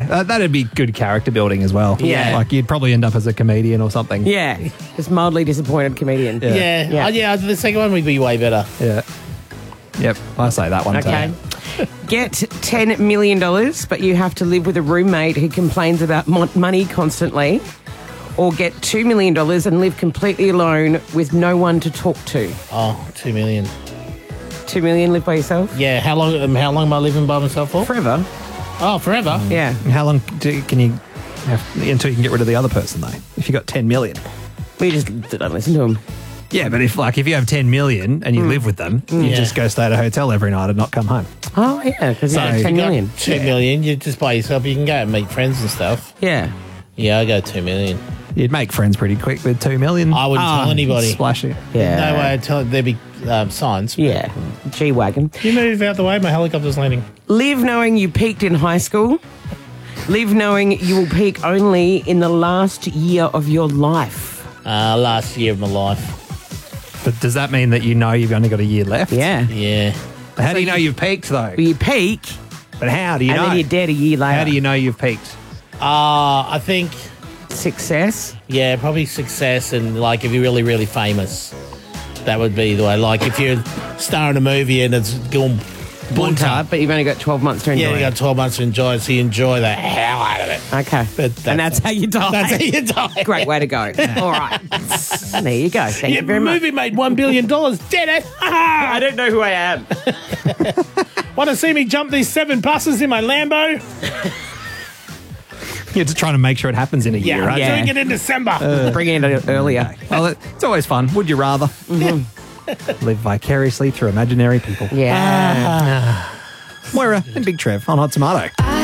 that'd be good character building as well. Yeah. Like you'd probably end up as a comedian or something. Yeah, just mildly disappointed comedian. Yeah. The second one would be way better. Yeah. Yep, I say that one Okay. too. Get $10 million, but you have to live with a roommate who complains about money constantly. Or get $2 million and live completely alone with no one to talk to. Oh, 2 million. 2 million, live by yourself? Yeah, how long am I living by myself for? Forever. Oh, forever? Yeah. And how long can you have until you can get rid of the other person though? If you got 10 million. We just don't listen to him. Yeah, but if you have 10 million and you live with them, you just go stay at a hotel every night and not come home. Oh, yeah, because you have 10 million. 2 million, you just by yourself, you can go and meet friends and stuff. Yeah. Yeah, I go 2 million. You'd make friends pretty quick with 2 million. I wouldn't tell anybody. Splash it. Yeah. No way I'd tell there'd be signs. Yeah. G-Wagon. You move out the way, my helicopter's landing. Live knowing you peaked in high school. Live knowing you will peak only in the last year of your life. Last year of my life. But does that mean that you know you've only got a year left? Yeah. Yeah. How do you know you've peaked though? You peak, But how do you and know? then you're dead a year later. How do you know you've peaked? I think, Success. yeah, probably success and like if you're really, really famous, that would be the way. Like if you're starring a movie and it's gone bunter. But you've only got 12 months to enjoy Yeah, you got 12 months to enjoy it, so you enjoy the hell out of it. Okay. And that's how you die. That's how you die. Great way to go. All right. There you go. Thank you very Your much. movie made $1 billion. Did it? I don't know who I am. Want to see me jump these 7 buses in my Lambo? You're just trying to make sure it happens in a year, right? Yeah. Doing it in December. Bring it earlier. Well, it's always fun. Would you rather live vicariously through imaginary people? Yeah. Moira and Big Trev on Hot Tomato.